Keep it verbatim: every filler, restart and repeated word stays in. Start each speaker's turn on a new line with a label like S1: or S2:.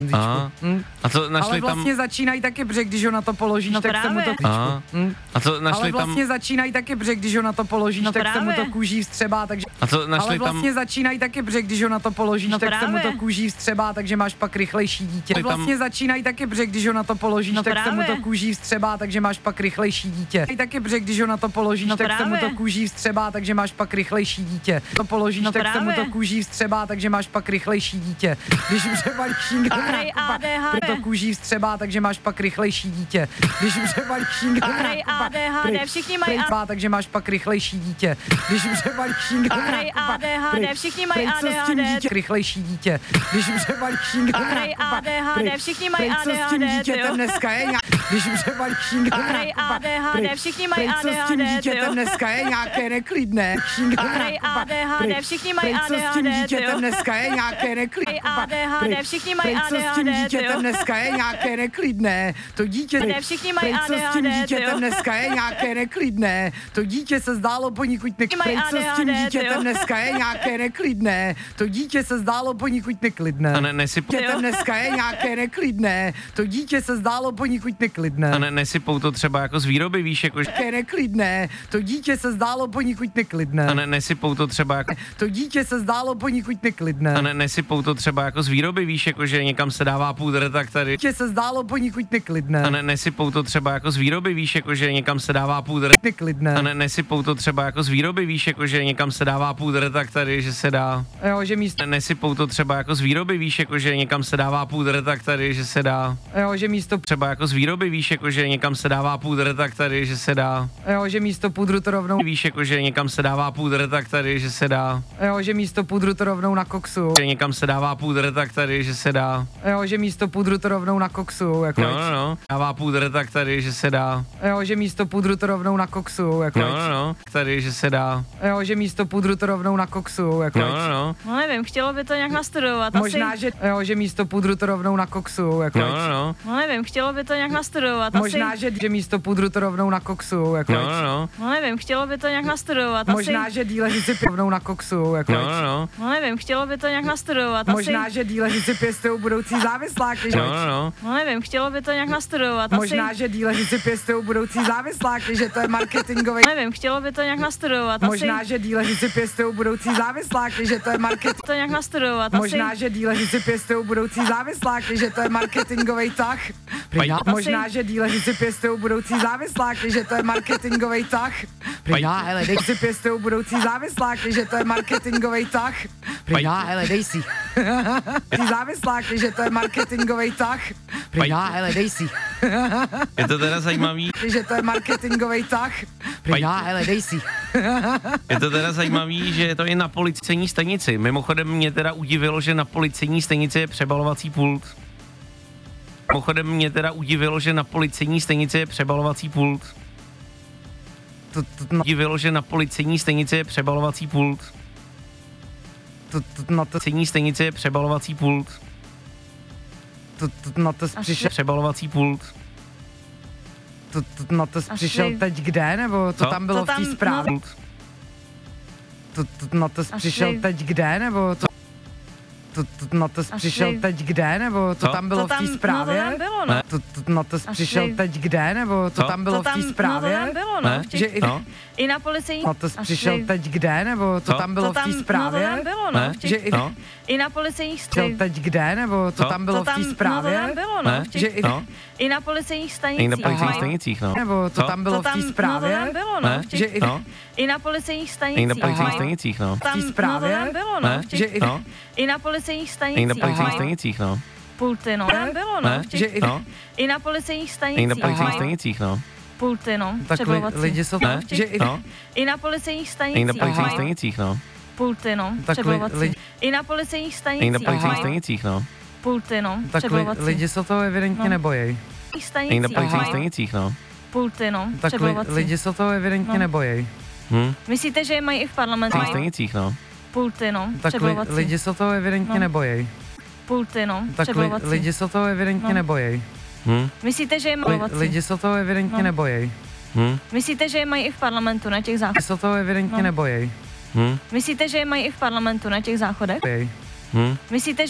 S1: Aha.
S2: Hm.
S1: A co našli
S2: Ale vlastně
S1: tam...
S2: začínají taky břeh, když ho na to položíš,
S3: No
S2: tak
S3: právě.
S2: se mu to
S1: Aha.
S2: hm.
S1: A co našli
S2: Ale vlastně
S1: tam...
S2: začínají taky břeh, když ho na to položíš,
S3: No
S2: tak se mu
S3: právě.
S2: to kůží vstřebá, takže...
S1: A co našli
S2: Ale
S1: tam...
S2: vlastně začínají taky břeh, když ho na to položíš,
S3: No
S2: tak se mu
S3: právě.
S2: to kůží vstřebá, takže máš pak rychlejší dítě.
S1: Tam-
S2: Vlastně začínají taky břeh, když ho na to položíš,
S3: No
S2: tak se mu to
S3: právě.
S2: kůží vstřebá, takže máš pak rychlejší dítě. Taky břeh, když ho na to položíš,
S3: No
S2: tak se mu to
S3: právě.
S2: kůží vstřebá, takže máš pak rychlejší dítě. To položíš,
S3: No
S2: tak se mu to
S3: právě.
S2: kůží vstřebá, takže máš pak rychlejší dítě. Když přebalíš šingl,
S3: Prej A D H D.
S2: to kůží vstřebá, takže máš pak rychlejší dítě. Když přebalíš šingl,
S3: Prej A D H D, všichni mají A-
S2: takže máš pak rychlejší dítě. Když přebalíš šingl,
S3: Prej A D H D, všichni mají
S2: co s tím
S3: A D H D.
S2: dítě? Rychlejší dítě. Když přebalíš šingl,
S3: Prej A D H D, všichni mají
S2: co s tím
S3: A D H D,
S2: dítětem
S3: tyjo.
S2: dneska je nějak, když přebalíš šingl,
S3: Prej A D H D, všichni mají
S2: co s tím
S3: A D H D,
S2: dítětem
S3: tyjo.
S2: dneska je nějaké neklidné. Šingl,
S3: Prej A D H D, všichni mají
S2: co s tím
S3: A D H D,
S2: dítětem
S3: tyjo.
S2: dneska je nějaké neklidné.
S3: Prej A D H D, všichni mají
S2: co s tím
S3: A D H D,
S2: dítětem
S3: tyjo.
S2: dneska je nějaké neklidné. To dítě,
S3: Ne, všichni mají
S2: prej, co s tím
S3: A D H D,
S2: dítětem
S3: tyjo.
S2: dneska je nějaké neklidné. To dítě se zdálo poněkud
S3: mají
S2: neklidné. Co s tím
S3: A D H D,
S2: dítětem
S3: tyjo.
S2: dneska je nějaké neklidné. To dítě se zdálo poněkud neklidné.
S1: A ne, nesyp...
S2: Dítětem dneska je nějaké neklidné. To dítě se zdálo poněkud neklidné.
S1: A ne, nesypou to třeba jako z výroby, víš, jako... že-
S2: Nějaké neklidné. To dítě se zdálo poněkud neklidné.
S1: A ne, nesypou to třeba jako...
S2: To dítě se zdálo poněkud neklidné.
S1: A ne, nesypou to třeba jako z výroby, víš, jako že někam se dává půdr, tak tady...
S2: Dítě se zdálo poněkud neklidné.
S1: A ne, nesypou to třeba jako z výroby, víš, jako že někam se dává půdr.
S2: Neklidné.
S1: A ne, nesypou to třeba jako z výroby, víš, jako že někam se dává půdr, tak tady, že se dá...
S2: Jo, že místo,
S1: Ne, nesypou to třeba jako z výroby, víš, jako že někam se dává půdr, tak tady, že se dá...
S2: jo, že místo,
S1: Třeba jako z výroby, víš, jako že někam se dává půdr, tak tady, že se dá...
S2: jo, že místo pudru to rovnou,
S1: Víš, jako že někam se dává půdr, tak tady, že se dá...
S2: jo, že místo pudru to rovnou na koksu.
S1: Že někam se dává půdr, tak tady, že se dá...
S2: Jo, že místo pudru to rovnou na koksu, jako
S1: No, no, no. Dává půdr, tak tady, že se dá...
S2: jo, že místo pudru to rovnou na koksu, jako
S1: No, no, no. Tady, že se dá...
S2: jo, že místo pudru to rovnou na koksu, jako
S1: No, no, no.
S3: No nevím, chtělo by to nějak nastudovat.
S2: možná,
S3: asi.
S2: že, jo, že místo pudru to rovnou na koksu, jako
S1: No, no, no.
S3: No nevím, chtělo by to nějak nastudovat.
S2: možná,
S3: asi.
S2: že, že místo pudru to rovnou na koksu, jako
S1: No, no, no.
S3: No nevím, chtělo by to nějak nastudovat.
S2: možná,
S3: asi.
S2: že díleři si rovnou na koksu, jako
S1: No, no, no.
S3: No nevím, chtělo by to nějak nastudovat.
S2: možná,
S3: asi.
S2: že díleři si pěstují budoucí závisláky, že
S1: No, no, no.
S3: No nevím, chtělo by to nějak nastudovat.
S2: možná,
S3: asi.
S2: že díleři si pěstují budoucí závisláky, že to je marketingový.
S3: Nevím, chtělo by to nějak nastudovat.
S2: Možná,
S3: asi.
S2: že díleři si pěstují budoucí závisláky, že to je marketing.
S3: To nějak nastudovat.
S2: Možná,
S3: asi.
S2: že díleři si pěstují budoucí závisláky, že to je marketingový tah. Pridá,
S1: Pajď.
S2: možná, že díleři si pěstují budoucí závisláky, že to je marketingový tah. Pridá,
S1: Pajď.
S2: hele, dej si pěstují budoucí závisláky, že to je marketingový tah. Pridá,
S1: Pajď.
S2: hele, dej si. Ty závisláky, že to je marketingový tah. Pridá,
S1: Pajď.
S2: hele, dej si.
S1: Je to teda zajímavý,
S2: Že to je marketingový tah. Pridá,
S1: Pajď.
S2: hele, dej si.
S1: je to teda zajímavý, že je to i na policejní stanici. Mimochodem mě teda udivilo, že na policejní stanici je přebalovací pult. Mimochodem mě teda udivilo, že na policejní stanici je přebalovací pult.
S2: To, to, no,
S1: Udivilo, že na policejní stanici je přebalovací pult.
S2: to, to, no, to,
S1: Policejní stanici je přebalovací pult.
S2: to, to, no, to jsi přišel,
S1: Přebalovací pult.
S2: to, to, no, to jsi
S3: Až
S2: přišel
S3: vy-
S2: teď kde, nebo to
S1: Co?
S2: tam bylo
S3: To
S2: v té
S3: tam-
S2: zprávě?
S1: Pult.
S2: To, to, no to jsi
S3: Až
S2: přišel
S3: vy-
S2: teď kde, nebo to, to, to no to jsi
S3: Až
S2: přišel
S3: vy-
S2: teď kde, nebo to
S1: Co?
S2: tam bylo
S3: To tam,
S2: v té zprávě?
S3: No to tam bylo, no.
S1: Ne.
S2: To, to, no to jsi
S3: Až
S2: přišel
S3: vy-
S2: teď kde, nebo to
S1: Co?
S2: tam bylo
S3: to
S2: v
S3: tam,
S2: té
S3: No to
S2: zprávě?
S3: tam bylo, no.
S1: Ne?
S3: V těch,
S2: Že i,
S1: No.
S3: I na policejní...
S2: no to jsi
S3: Až
S2: přišel
S3: vy-
S2: teď kde, nebo to
S1: Co?
S2: tam bylo
S3: to
S2: v
S3: tam,
S2: té
S3: No to
S2: zprávě?
S3: tam bylo, no.
S1: Ne?
S3: V těch,
S2: Že i,
S1: No.
S3: I na policejních
S2: přišel
S3: stanic.
S2: teď kde, nebo to
S1: Co?
S2: tam bylo
S3: To
S2: v té
S3: tam,
S2: zprávě?
S3: No to tam bylo, no.
S1: Ne?
S3: V těch,
S2: Že i,
S1: No.
S3: I na policejních
S1: I
S3: stanicích.
S1: na policejních
S2: Aha.
S1: stanicích, no.
S2: Nebo to
S1: Co?
S2: tam bylo
S3: To
S2: v té
S3: tam,
S2: zprávě?
S3: No to tam bylo, no.
S1: Ne?
S3: V těch,
S2: Že i,
S1: No.
S3: I na policejních stanicích.
S1: I na policejních
S2: Aha.
S1: stanicích, no.
S3: Tam,
S2: V té zprávě?
S3: No to tam bylo, no.
S1: Ne?
S3: V těch,
S2: že i,
S1: No.
S3: I na policejních
S1: I
S3: stanicích.
S1: na policejních
S2: Aha.
S1: stanicích, no.
S3: Pulty, no. To tam bylo, no.
S1: Ne?
S3: V těch,
S2: že i,
S1: No.
S3: I na policejních
S1: I
S3: stanicích.
S1: na policejních
S3: Aha.
S1: stanicích, no.
S3: Pulty, no.
S2: tak li,
S3: Přebalovací.
S2: lidi jsou,
S1: Ne?
S2: že i,
S1: No.
S3: I na policejních
S1: I na
S3: stanicích.
S1: policejních
S2: Aha.
S1: stanicích, no.
S3: Pulty, no.
S2: tak li,
S3: Přebalovací.
S2: lidi,
S3: I na policejních
S1: I na
S3: stanicích.
S1: policejních
S2: Aha.
S1: stanicích, no.
S3: Pulty, no.
S2: tak li,
S3: Přebalovací.
S2: lidi se toho evidentně
S3: No.
S2: nebojí.
S1: I na
S3: stanicích.
S1: policejních
S2: Aha.
S1: stanicích, no.
S3: Pulty, no.
S2: Tak li,
S3: Přebalovací.
S2: lidi se toho evidentně
S3: No.
S2: nebojí.
S1: Hm.
S3: Myslíte, že je mají i v parlamentu?
S1: V stanicích, no.
S3: Pulty, no.
S2: Tak li,
S3: Přebalovací.
S2: lidi se toho evidentně
S3: No.
S2: nebojí.
S3: Pulty, no.
S2: Tak li,
S3: Přebalovací.
S2: lidi se toho evidentně
S3: No.
S2: nebojí.
S1: Hm.
S3: Myslíte, že je
S2: Li,
S3: přebalovací?
S2: lidi se toho evidentně
S3: No.
S2: nebojí.
S1: Hm.
S3: Myslíte, že je mají i v parlamentu na těch
S2: Lidi
S3: záchodech?
S2: se toho evidentně
S3: No.
S2: nebojí.
S1: Hm.
S3: Myslíte, že je mají i v parlamentu na těch záchodech?
S2: Bojí.
S1: Hm.
S3: Myslíte, že